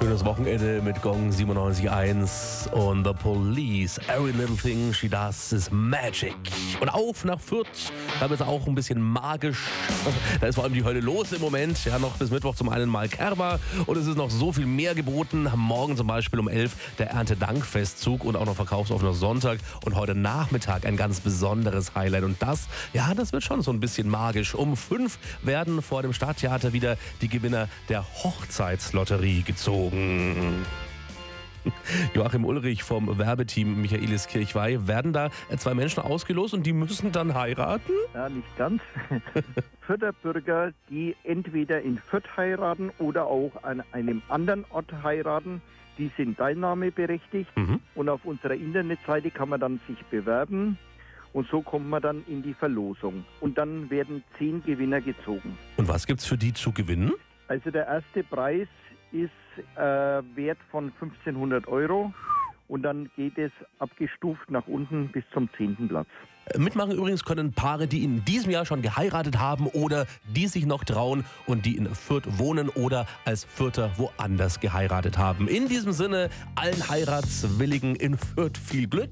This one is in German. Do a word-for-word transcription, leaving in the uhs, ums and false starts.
Schönes Wochenende mit Gong siebenundneunzig Komma eins und The Police. Every little thing she does is magic. Und auf nach Fürth, da wird es auch ein bisschen magisch. Da ist vor allem die Hölle los im Moment. Ja, noch bis Mittwoch zum einen Mal Kerber. Und es ist noch so viel mehr geboten. Morgen zum Beispiel um elf der Erntedankfestzug und auch noch verkaufsoffener Sonntag. Und heute Nachmittag ein ganz besonderes Highlight. Und das, ja, das wird schon so ein bisschen magisch. Um fünf werden vor dem Stadttheater wieder die Gewinner der Hochzeitslotterie gezogen. Joachim Ulrich vom Werbeteam Michaelis Kirchweih. Werden da zwei Menschen ausgelost und die müssen dann heiraten? Ja, nicht ganz. Fürther Bürger, die entweder in Fürth heiraten oder auch an einem anderen Ort heiraten, die sind teilnahmeberechtigt. Mhm. Und auf unserer Internetseite kann man dann sich bewerben. Und so kommt man dann in die Verlosung. Und dann werden zehn Gewinner gezogen. Und was gibt's für die zu gewinnen? Also der erste Preis ist äh, Wert von fünfzehnhundert Euro und dann geht es abgestuft nach unten bis zum zehnten Platz. Mitmachen übrigens können Paare, die in diesem Jahr schon geheiratet haben oder die sich noch trauen und die in Fürth wohnen oder als Fürther woanders geheiratet haben. In diesem Sinne, allen Heiratswilligen in Fürth viel Glück.